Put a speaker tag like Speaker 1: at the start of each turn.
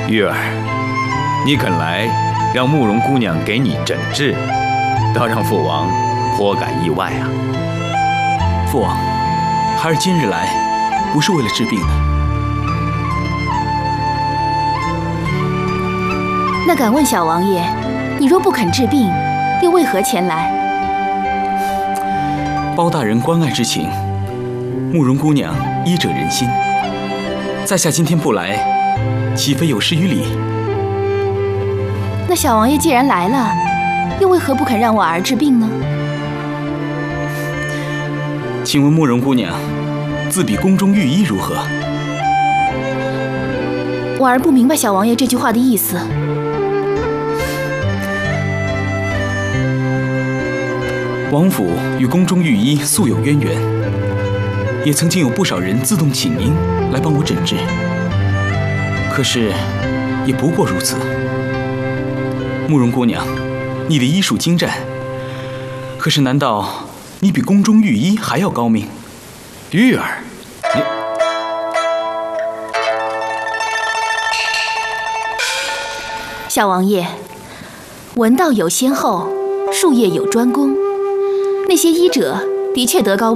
Speaker 1: 玉儿，你肯来让慕容姑娘给你诊治，倒让父王颇感意外啊。
Speaker 2: 父王，孩儿今日来不是为了治病的。
Speaker 3: 那敢问小王爷，你若不肯治病，又为何前来？
Speaker 2: 包大人关爱之情，慕容姑娘医者仁心，在下今天不来，岂非有失于礼？
Speaker 3: 那小王爷既然来了，又为何不肯让我儿治病呢？
Speaker 2: 请问慕容姑娘，自比宫中御医如何？
Speaker 3: 我儿不明白小王爷这句话的意思。
Speaker 2: 王府与宫中御医素有渊源，也曾经有不少人自动请缨来帮我诊治。可是，也不过如此。慕容姑娘，你的医术精湛，可是难道你比宫中御医还要高明？
Speaker 1: 玉儿，你
Speaker 3: 小王爷，文道有先后，术业有专攻，那些医者的确德高